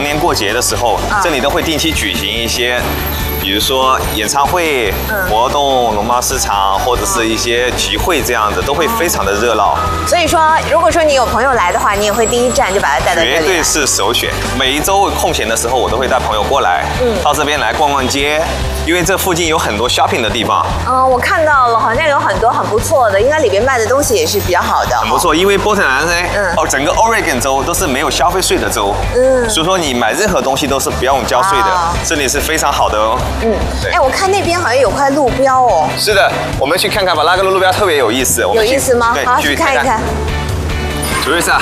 年过节的时候，这里都会定期举行一些。比如说演唱会、活动、农贸市场，或者是一些集会这样子，都会非常的热闹。 所以说，如果说你有朋友来的话，你也会第一站就把他带到这里。 绝对是首选。每一周空闲的时候，我都会带朋友过来，到这边来逛逛街，因为这附近有很多 shopping 的地方。 我看到了，好像有很多很不错的，应该里边卖的东西也是比较好的。 很不错，因为波特兰呢，整个 Oregon 州都是没有消费税的州，所以说你买任何东西都是不用交税的，这里是非常好的哦。 哎，我看那边好像有块路标哦。 是的，我们去看看吧，那个路标特别有意思。 有意思吗？好，去看一看。 Teresa，